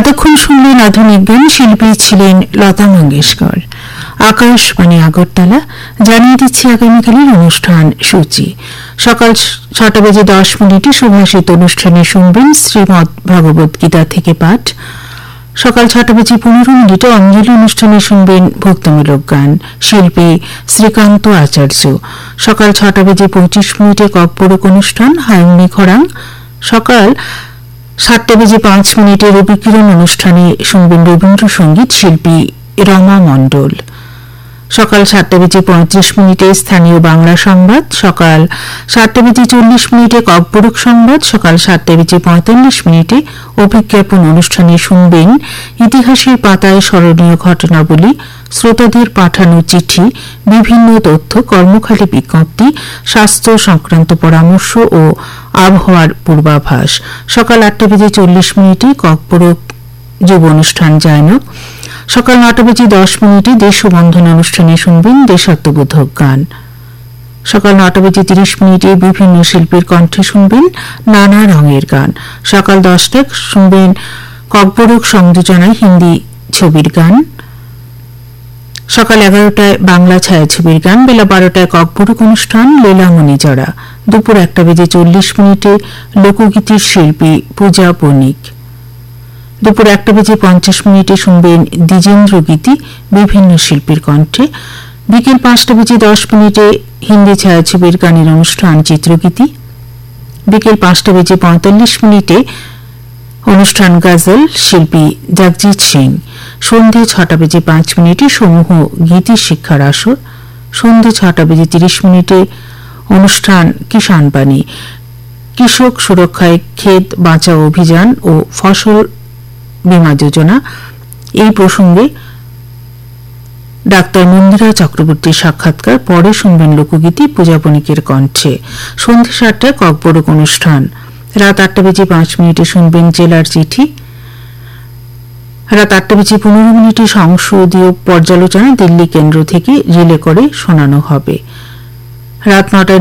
এতক্ষণ শুনলেন আধুনিক গান। শিল্পী ছিলেন লতা মঙ্গেশকর। আকাশবাণী আগরতলা জানিয়ে দিচ্ছি আগামীকালের অনুষ্ঠান সূচি। সকাল 6:10 সুভাষিত অনুষ্ঠানে শুনবেন শ্রীমদ্ ভগবত গীতা থেকে পাঠ। সকাল 6:15 অঞ্জলি অনুষ্ঠানে শুনবেন ভক্তিমূলক গান, শিল্পী শ্রীকান্ত আচার্য। সকাল 6:25 ককপরক অনুষ্ঠান হায়ুমনি খরাং। সকাল 7:05 রবিকিরণ অনুষ্ঠানে শুনবেন রবীন্দ্রসঙ্গীত, শিল্পী রমা মণ্ডল। সকাল 7:35 স্থানীয় বাংলা সংবাদ। সকাল 7:40 ককপরক সংবাদ। সকাল 7:45 অভিজ্ঞাপন অনুষ্ঠানে শুনবেন ইতিহাসের পাতায় স্মরণীয় ঘটনাবলী, শ্রোতাদের পাঠানো চিঠি, বিভিন্ন তথ্য, কর্মখালী বিজ্ঞপ্তি, স্বাস্থ্য সংক্রান্ত পরামর্শ ও আবহাওয়ার পূর্বাভাস। সকাল 8:40 ককপরক যুব অনুষ্ঠান জায়নক। সকাল 9:10 দেশবন্ধন অনুষ্ঠানে শুনবেন দেশাত্মবোধক গান। সকাল 9:30 বিভিন্ন শিল্পীর কণ্ঠে শুনবেন নানা রঙের গান। সকাল 10টায় শুনবেন ককপরক সংযোজনায় হিন্দি ছবির গান। সকাল 11টায় বাংলা ছায়াছবির গান। বেলা 12টায় ককপরক অনুষ্ঠান লীলামণি জড়া। দুপুর 1:40 লোকগীতির শিল্পী পূজা বণিক। দুপুর 1:50 শুনবেন দ্বিজেন্দ্র গীতি, বিভিন্ন শিল্পীর কণ্ঠে। বিকেল 5:10 হিন্দি ছায়াছবির গানের অনুষ্ঠান চিত্রগীতি। বিকেল 5:45 অনুষ্ঠান গজল, শিল্পী জগজিৎ সিং। সন্ধ্যে 6:05 সমূহ গীতি শিক্ষার আসর। সন্ধ্যে 6:30 অনুষ্ঠান কিষাণ বাণী, কৃষক সুরক্ষায় ক্ষেত বাঁচাও অভিযান ও ফসল বীমা যোজনা। এই প্রসঙ্গে ডাক্তার মন্দিরা চক্রবর্তীর সাক্ষাৎকার। পরে শুনবেন লোকগীতি পূজা বণিকের কণ্ঠে। সন্ধ্যে 7টায় ককপরক অনুষ্ঠান। রাত 8:05 শুনবেন জেলার চিঠি। রাত 8:15 সংসদীয় পর্যালোচনা দিল্লি কেন্দ্র থেকে রিলে করে শোনানো হবে। রাত 9টায়